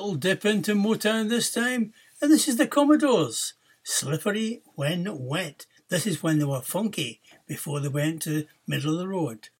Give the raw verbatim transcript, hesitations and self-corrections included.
little dip into Motown this time, and this is the Commodores. Slippery When Wet. This is when they were funky, before they went to middle of the road.